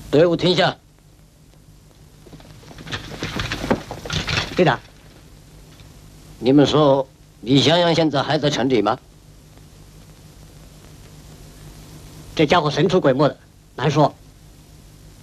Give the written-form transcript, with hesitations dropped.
队伍停下。 队长， 你们说李香阳现在还在城里吗？ 这家伙神出鬼没的，难说。